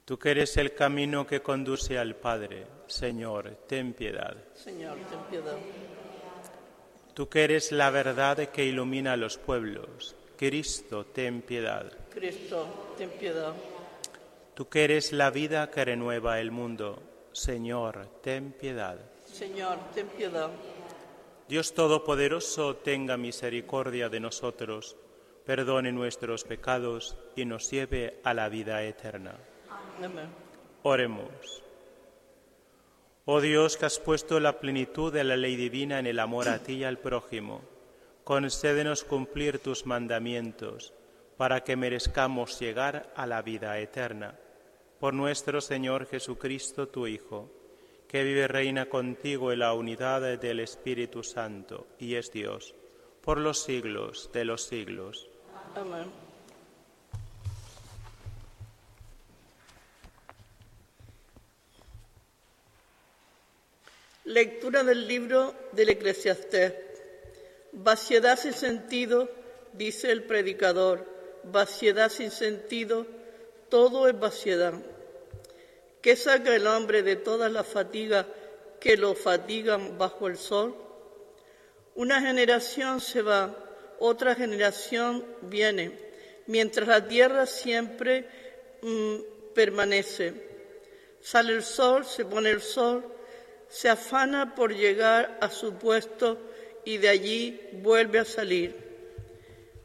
Tú que eres el camino que conduce al Padre, Señor, ten piedad. Señor, ten piedad. Tú que eres la verdad que ilumina a los pueblos, Cristo, ten piedad. Cristo, ten piedad. Tú que eres la vida que renueva el mundo, Señor, ten piedad. Señor, ten piedad. Dios Todopoderoso, tenga misericordia de nosotros, perdone nuestros pecados y nos lleve a la vida eterna. Amén. Oremos. Oh Dios, que has puesto la plenitud de la ley divina en el amor a ti y al prójimo, concédenos cumplir tus mandamientos, para que merezcamos llegar a la vida eterna. Por nuestro Señor Jesucristo, tu Hijo, que vive y reina contigo en la unidad del Espíritu Santo, y es Dios, por los siglos de los siglos. Amén. Lectura del libro del Eclesiastés. Vaciedad sin sentido, dice el predicador, vaciedad sin sentido, todo es vaciedad. ¿Qué saca el hombre de todas las fatigas que lo fatigan bajo el sol? Una generación se va, otra generación viene, mientras la tierra siempre permanece. Sale el sol, se pone el sol, se afana por llegar a su puesto y de allí vuelve a salir.